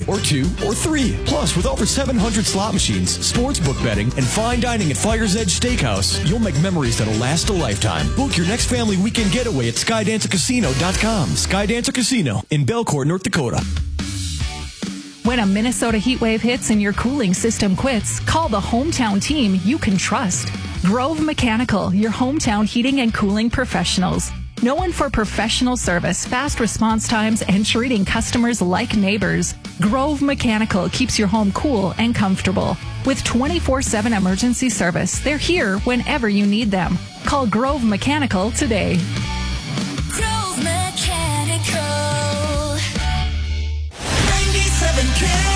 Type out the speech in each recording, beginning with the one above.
or 2 or 3. Plus, with over 700 slot machines, sportsbook betting, and fine dining at Fire's Edge Steakhouse, you'll make memories that'll last a lifetime. Book your next family weekend getaway at SkyDancerCasino.com. Skydancer Casino in Belcourt, North Dakota. When a Minnesota heat wave hits and your cooling system quits, call the hometown team you can trust. Grove Mechanical, your hometown heating and cooling professionals. Known for professional service, fast response times, and treating customers like neighbors, Grove Mechanical keeps your home cool and comfortable. With 24/7 emergency service, they're here whenever you need them. Call Grove Mechanical today. Grove Mechanical. 97K.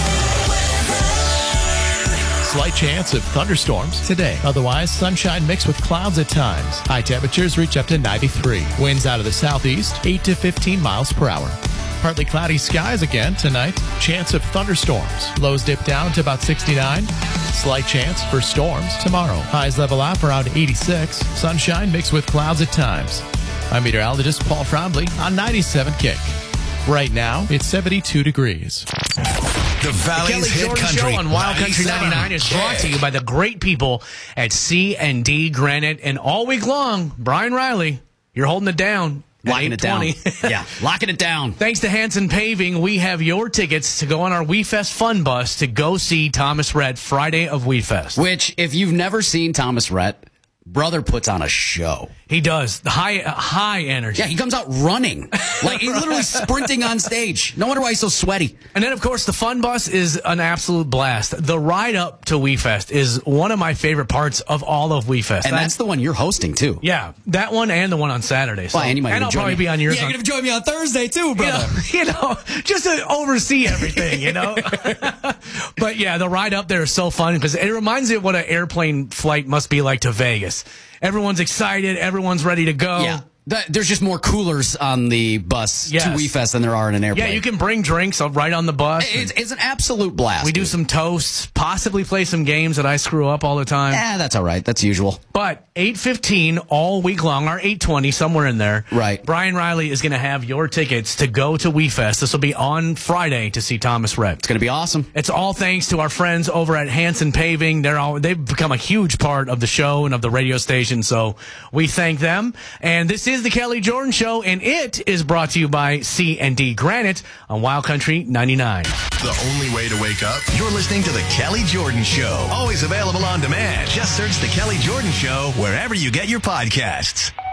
Slight chance of thunderstorms today. Otherwise, sunshine mixed with clouds at times. High temperatures reach up to 93. Winds out of the southeast, 8 to 15 miles per hour. Partly cloudy skies again tonight. Chance of thunderstorms. Lows dip down to about 69. Slight chance for storms tomorrow. Highs level off around 86. Sunshine mixed with clouds at times. I'm meteorologist Paul Trombley on 97 Kick. Right now, it's 72 degrees. The Valley's Hit Jordan Country Show on Wild Country 99 is brought to you by the great people at C&D Granite. And all week long, Brian Riley, you're holding it down. Locking it down. Yeah, locking it down. Thanks to Hanson Paving, we have your tickets to go on our WeFest Fun Bus to go see Thomas Rhett Friday of WeFest. Which, if you've never seen Thomas Rhett, brother puts on a show. He does. High energy. Yeah, he comes out running. Like, he's literally sprinting on stage. No wonder why he's so sweaty. And then, of course, the Fun Bus is an absolute blast. The ride up to WeFest is one of my favorite parts of all of WeFest. And that's the one you're hosting, too. Yeah, that one and the one on Saturday. So, well, and I'll probably be on yours. Yeah, you're going to join me on Thursday, too, brother. You know, just to oversee everything, you know. But, yeah, the ride up there is so fun because it reminds me of what an airplane flight must be like to Vegas. Everyone's excited. Everyone's ready to go. Yeah. There's just more coolers on the bus to WeFest than there are in an airplane. Yeah, you can bring drinks right on the bus. It's an absolute blast. We do some toasts, possibly play some games that I screw up all the time. Yeah, that's all right. That's usual. But 8:15 all week long, or 8:20, somewhere in there. Right. Brian Riley is going to have your tickets to go to WeFest. This will be on Friday to see Thomas Rhett. It's going to be awesome. It's all thanks to our friends over at Hanson Paving. They've become a huge part of the show and of the radio station, so we thank them. And this is the Kelly Jordan Show, and it is brought to you by C&D Granite on Wild Country 99. The only way to wake up? You're listening to the Kelly Jordan Show. Always available on demand. Just search the Kelly Jordan Show wherever you get your podcasts.